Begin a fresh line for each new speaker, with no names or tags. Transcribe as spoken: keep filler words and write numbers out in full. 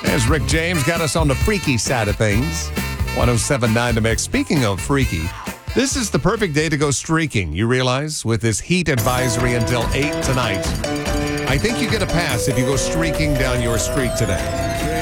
As Rick James got us on the freaky side of things. one oh seven point nine The Mix. Speaking of freaky, this is the perfect day to go streaking, you realize, with this heat advisory until eight tonight. I think you get a pass if you go streaking down your street today.